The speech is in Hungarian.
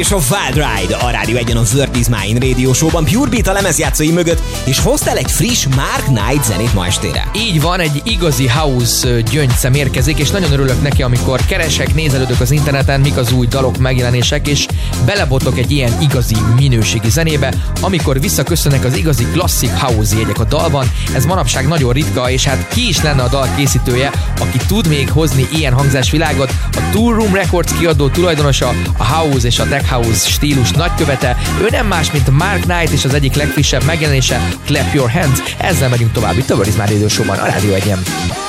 És a Wild Ride a Rádió Egyen a Word is Mine Radio Show-ban Pure Beat a lemezjátszói mögött, és hoztál egy friss Mark Knight zenét ma estére. Így van, egy igazi house gyöngyszem érkezik, és nagyon örülök neki, amikor keresek, nézelődök az interneten, mik az új dalok, megjelenések, és belebotok egy ilyen igazi minőségi zenébe, amikor visszaköszönnek az igazi klasszik house jegyek a dalban. Ez manapság nagyon ritka, és hát ki is lenne a dal készítője, aki tud még hozni ilyen hangzásvilágot. A Tool Room Records kiadó tulajdonosa, a house és a tech house stílus nagykövete, ő nem más, mint Mark Knight, és az egyik legfrissebb megjelenése, Clap Your Hands. Ezzel megyünk tovább itt a Word is Mine Radio Show-ban a Rádió Egyen.